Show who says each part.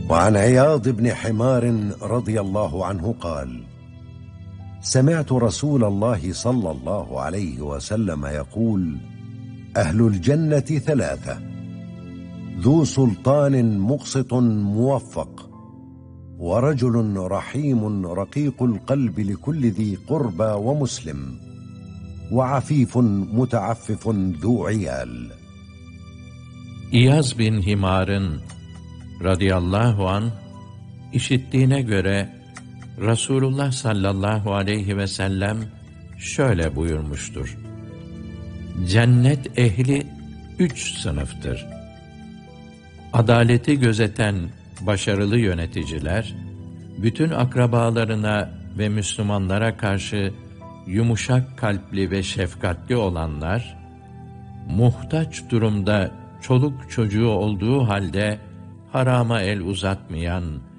Speaker 1: وعن عياض بن حمار رضي الله عنه قال: سمعت رسول الله صلى الله عليه وسلم يقول: أهل الجنة ثلاثة: ذو سلطان مقسط موفق، ورجل رحيم رقيق القلب لكل ذي قربى ومسلم، وعفيف متعفف ذو عيال.
Speaker 2: İyaz bin Himar'ın radıyallahu anh işittiğine göre Resulullah sallallahu aleyhi ve sellem şöyle buyurmuştur: Cennet ehli 3 sınıftır. Adaleti gözeten başarılı yöneticiler, bütün akrabalarına ve Müslümanlara karşı yumuşak kalpli ve şefkatli olanlar, muhtaç durumda çoluk çocuğu olduğu halde harama el uzatmayan,